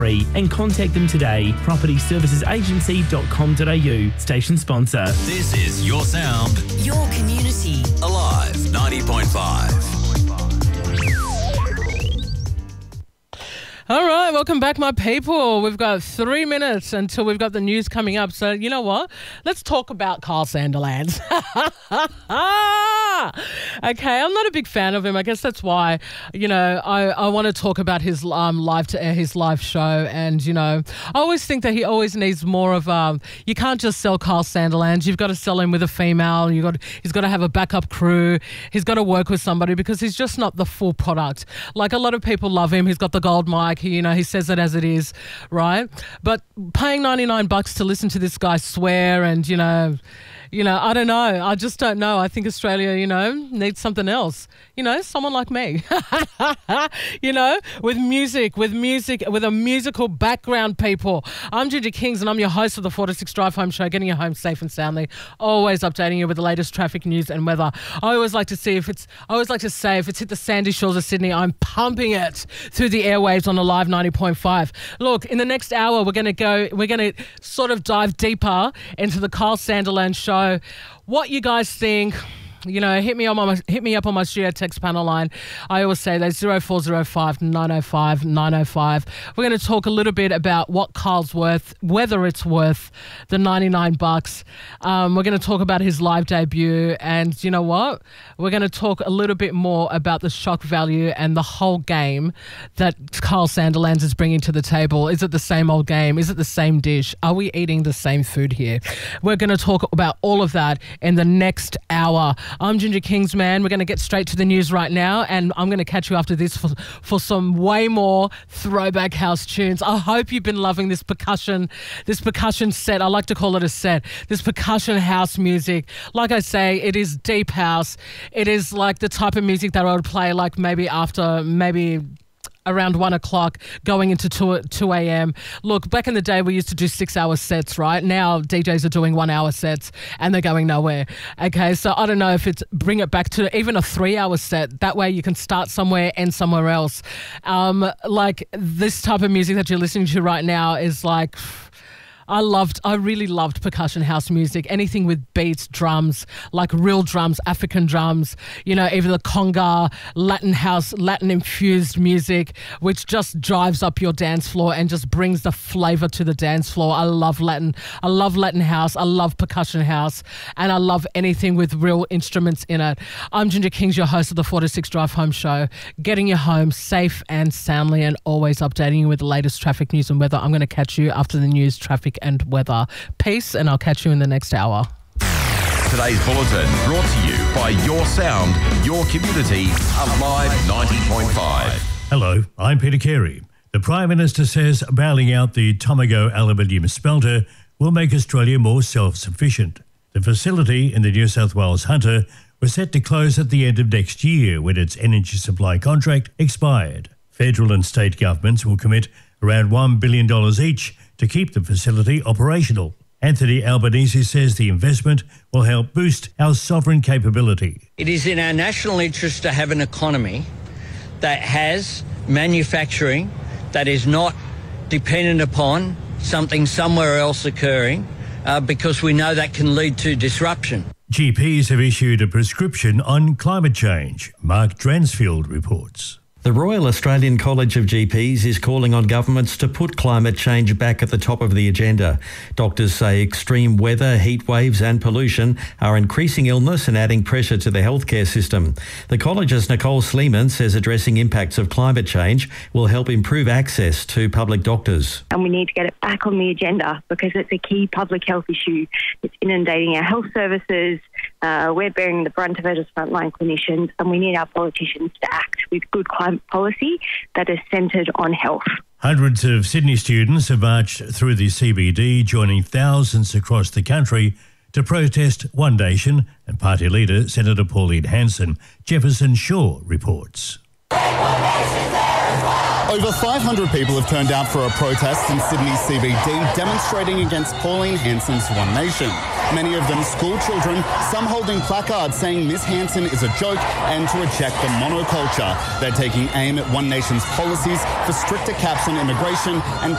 and contact them today. propertyservicesagency.com.au. Station sponsor. This is Your Sound. Your community. Alive 90.5. All right, welcome back, my people. We've got 3 minutes until we've got the news coming up. So, you know what? Let's talk about Carl Sandilands. Okay, I'm not a big fan of him. I guess that's why, I want to talk about his live show. And, I always think that he always needs more of you can't just sell Carl Sandilands. You've got to sell him with a female. He's got to have a backup crew. He's got to work with somebody because he's just not the full product. Like, a lot of people love him. He's got the gold mic. He says it as it is, right? But paying $99 to listen to this guy swear and, I don't know. I just don't know. I think Australia, needs something else. Someone like me, with music, with a musical background, people. I'm Ginger Kings and I'm your host of the 4 to 6 Drive Home Show, getting you home safe and soundly, always updating you with the latest traffic news and weather. I always like to say if it's hit the sandy shores of Sydney, I'm pumping it through the airwaves on the Live 90.5. Look, in the next hour, we're going to sort of dive deeper into the Carl Sandilands show. What you guys think? Hit me up on my studio text panel line. I always say that's 0405 905 905. We're going to talk a little bit about what Carl's worth, whether it's worth the $99. We're going to talk about his live debut, and you know what? We're going to talk a little bit more about the shock value and the whole game that Carl Sandilands is bringing to the table. Is it the same old game? Is it the same dish? Are we eating the same food here? We're going to talk about all of that in the next hour. I'm Ginger Kingsman. We're going to get straight to the news right now, and I'm going to catch you after this for some way more throwback house tunes. I hope you've been loving this percussion set. I like to call it a set. This percussion house music. Like I say, it is deep house. It is like the type of music that I would play like maybe around 1 o'clock going into 2 a.m. Look, back in the day, we used to do 6-hour sets, right? Now DJs are doing 1-hour sets and they're going nowhere. Okay, so I don't know if it's bring it back to even a 3-hour set. That way you can start somewhere, end somewhere else. Like this type of music that you're listening to right now is like... I really loved percussion house music, anything with beats, drums, like real drums, African drums, even the conga, Latin infused music, which just drives up your dance floor and just brings the flavor to the dance floor. I love Latin house. I love percussion house, and I love anything with real instruments in it. I'm Ginger Kings, your host of the 4 to 6 Drive Home Show, getting you home safe and soundly and always updating you with the latest traffic news and weather. I'm going to catch you after the news, traffic and weather. Peace, and I'll catch you in the next hour. Today's bulletin brought to you by Your Sound, Your Community, Alive 90.5. Hello, I'm Peter Carey. The Prime Minister says bailing out the Tomago aluminium smelter will make Australia more self-sufficient. The facility in the New South Wales Hunter was set to close at the end of next year when its energy supply contract expired. Federal and state governments will commit around $1 billion each to keep the facility operational. Anthony Albanese says the investment will help boost our sovereign capability. It is in our national interest to have an economy that has manufacturing that is not dependent upon something somewhere else occurring, because we know that can lead to disruption. GPs have issued a prescription on climate change. Mark Dransfield reports. The Royal Australian College of GPs is calling on governments to put climate change back at the top of the agenda. Doctors say extreme weather, heat waves and pollution are increasing illness and adding pressure to the healthcare system. The college's Nicole Sleeman says addressing impacts of climate change will help improve access to public doctors. And we need to get it back on the agenda because it's a key public health issue. It's inundating our health services. We're bearing the brunt of it as frontline clinicians, and we need our politicians to act with good climate policy that is centred on health. Hundreds of Sydney students have marched through the CBD, joining thousands across the country to protest One Nation, and party leader Senator Pauline Hanson. Jefferson Shaw reports. Over 500 people have turned out for a protest in Sydney CBD demonstrating against Pauline Hanson's One Nation. Many of them school children, some holding placards saying Ms Hanson is a joke and to reject the monoculture. They're taking aim at One Nation's policies for stricter caps on immigration and